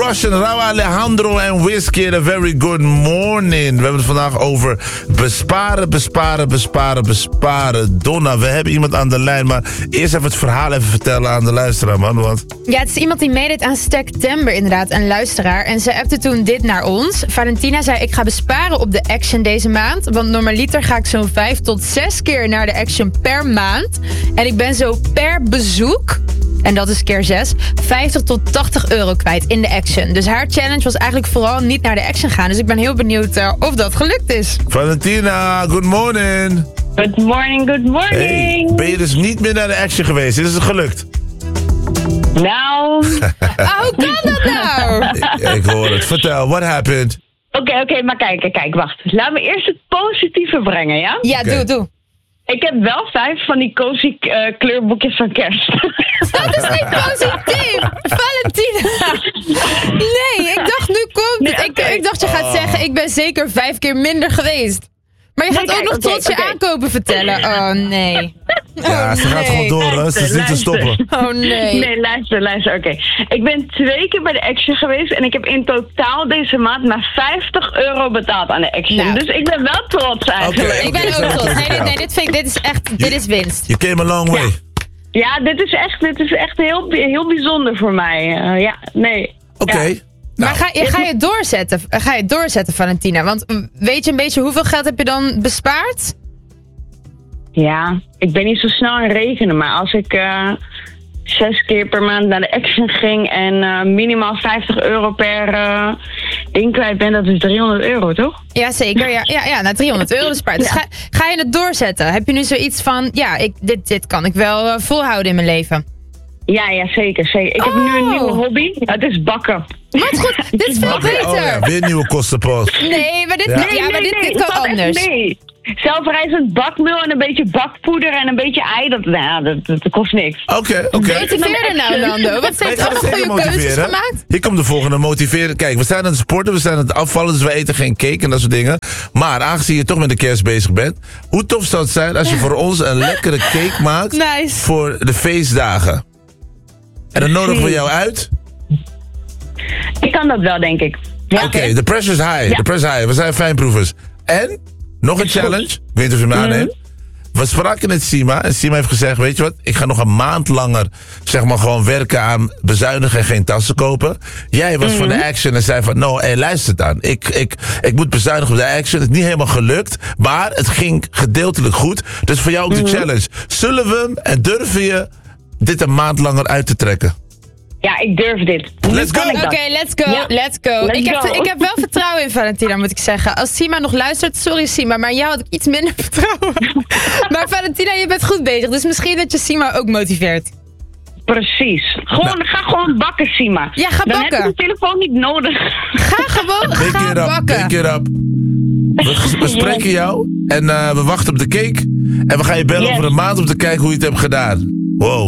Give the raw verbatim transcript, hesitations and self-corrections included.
Russian, Rauw Alejandro en Wizkid. A very good morning. We hebben het vandaag over besparen, besparen, besparen, besparen. Donna, we hebben iemand aan de lijn, maar eerst even het verhaal even vertellen aan de luisteraar, man. Want... Ja, het is iemand die meedeed aan Stektember, inderdaad, een luisteraar. En ze appte toen dit naar ons. Valentina zei, ik ga besparen op de Action deze maand. Want normaliter ga ik zo'n vijf tot zes keer naar de Action per maand. En ik ben zo per bezoek, en dat is keer zes, vijftig tot tachtig euro kwijt in de Action. Dus haar challenge was eigenlijk vooral niet naar de Action gaan. Dus ik ben heel benieuwd uh, of dat gelukt is. Valentina, good morning. Good morning, good morning. Hey, ben je dus niet meer naar de Action geweest? Is het gelukt? Nou... Ah, hoe kan dat nou? Ja, ik hoor het. Vertel, what happened? Oké, okay, oké, okay, maar kijk, kijk, wacht. Laat me eerst het positieve brengen, ja? Ja, Okay. doe, doe. Ik heb wel vijf van die cozy uh, kleurboekjes van kerst. Dat is niet positief! Valentina! Nee, ik dacht, nu komt Nee, het. okay. Ik, ik dacht, je gaat zeggen, ik ben zeker vijf keer minder geweest. Maar je Nee, gaat ook kijk, nog okay, trots je okay. aankopen vertellen. Oh, nee. Ja, oh, ze gaat nee. gewoon door, hè? Ze is niet te Luister, stoppen. Oh, nee. Nee, luister, luister, oké. Okay. Ik ben twee keer bij de Action geweest en ik heb in totaal deze maand maar vijftig euro betaald aan de Action. Nou. Dus ik ben wel trots eigenlijk. Oké. Ik ben ook trots. Nee, nee, nee, dit, vind ik, dit is echt, dit is winst. You came a long way. Ja, dit is echt, dit is echt heel, heel bijzonder voor mij. Uh, ja, nee. Oké. Okay. Ja. Nou, Maar ga, je, ga je het doorzetten, ga je het doorzetten, Valentina? Want weet je een beetje hoeveel geld heb je dan bespaard? Ja, ik ben niet zo snel in rekenen, maar als ik uh, zes keer per maand naar de Action ging en uh, minimaal vijftig euro per uh, ding kwijt ben, dat is driehonderd euro, toch? Ja, zeker. Ja, ja, ja nou, driehonderd euro bespaard. Dus Ja. ga, ga je het doorzetten? Heb je nu zoiets van, ja, ik, dit, dit kan ik wel uh, volhouden in mijn leven? Ja, ja, zeker, zeker. Ik heb Oh. nu een nieuwe hobby, ja, het is bakken. Wat goed, dit is veel Oké, beter. oh ja, weer een nieuwe kostenpost. Nee, maar dit, Ja. ja. maar dit, dit het kan valt echt anders. mee. Zelfrijzend bakmeel en een beetje bakpoeder en een beetje ei, dat, nou, dat, dat, dat kost niks. Oké, oké. Motiveer er nou, Nando. Wat zijn Ik het ga allemaal zeker goede keuzes motiveren. gemaakt? Hier komt de volgende motiveren. Kijk, we zijn aan het sporten, we zijn aan het afvallen, dus we eten geen cake en dat soort dingen. Maar aangezien je toch met de kerst bezig bent, hoe tof zou het zijn als je voor ons een lekkere cake maakt Nice. voor de feestdagen? En dan nodigen we jou uit. Ik kan dat wel, denk ik. Ja. Oké, okay, the pressure's high. Ja. The press high. We zijn fijnproevers. En, nog een challenge. Ik weet niet of je hem aanneemt. We spraken met Sima. En Sima heeft gezegd, weet je wat? Ik ga nog een maand langer, zeg maar, gewoon werken aan bezuinigen en geen tassen kopen. Jij was van de Action en zei van, no, hé, luister dan. Ik, ik, ik moet bezuinigen op de Action. Het is niet helemaal gelukt. Maar het ging gedeeltelijk goed. Dus voor jou ook de challenge. Zullen we hem en durven je dit een maand langer uit te trekken? Ja, ik durf dit. Let's go. Oké, okay, let's go, Ja. let's go. Let's ik, heb, go. ik heb wel vertrouwen in Valentina, moet ik zeggen. Als Sima nog luistert, sorry Sima, maar in jou had ik iets minder vertrouwen. Maar Valentina, je bent goed bezig, dus misschien dat je Sima ook motiveert. Precies. Gewoon, Nou. Ga gewoon bakken, Sima. Ja, ga Dan bakken. heb je de telefoon niet nodig. Ga gewoon, Big ga it up, bakken. big it up. We, we spreken jou en uh, we wachten op de cake. En we gaan je bellen Yes. over een maand om te kijken hoe je het hebt gedaan. Wow.